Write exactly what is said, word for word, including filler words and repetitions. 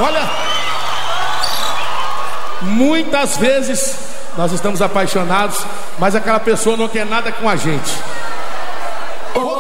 Olha, muitas vezes nós estamos apaixonados, mas aquela pessoa não quer nada com a gente.